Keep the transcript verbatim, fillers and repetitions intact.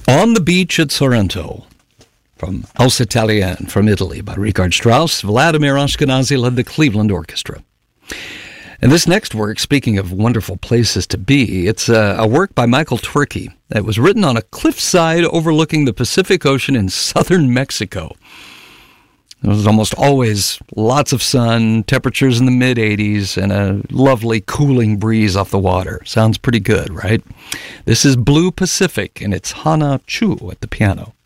On the Beach at Sorrento, from Aus Italien, from Italy, by Richard Strauss. Vladimir Ashkenazy led the Cleveland Orchestra. And this next work, speaking of wonderful places to be, it's a, a work by Michael Twerke that was written on a cliffside overlooking the Pacific Ocean in southern Mexico. There was almost always lots of sun, temperatures in the mid eighties, and a lovely cooling breeze off the water. Sounds pretty good, right? This is Blue Pacific, and it's Hana Chu at the piano.